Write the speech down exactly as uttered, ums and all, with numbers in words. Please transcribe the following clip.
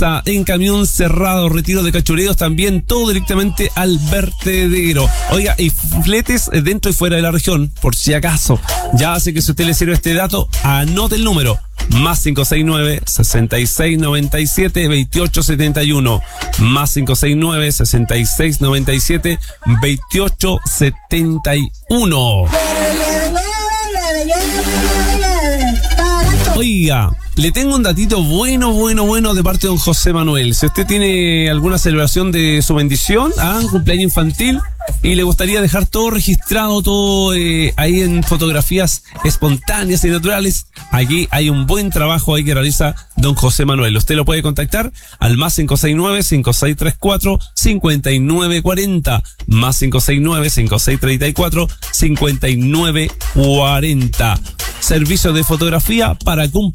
hasta en camión cerrado, retiro de cachureos, también todo directamente al vertedero. Oiga, y fletes dentro y fuera de la región, por si acaso. Ya hace que si usted le sirve este dato, anote el número. Más cinco seis nueve, sesenta y seis noventa y siete, veintiocho setenta y uno. Más cinco seis nueve, sesenta y seis noventa y siete, veintiocho setenta y uno. Oiga, le tengo un datito bueno, bueno, bueno de parte de don José Manuel. Si usted tiene alguna celebración de su bendición, ah, un cumpleaños infantil, y le gustaría dejar todo registrado, todo eh, ahí en fotografías espontáneas y naturales, aquí hay un buen trabajo ahí que realiza don José Manuel. Usted lo puede contactar al más cinco seis nueve, cinco seis tres cuatro, cinco nueve cuatro cero, más cinco seis nueve, cinco seis tres cuatro, cinco nueve cuatro cero. Servicio de fotografía para cumplir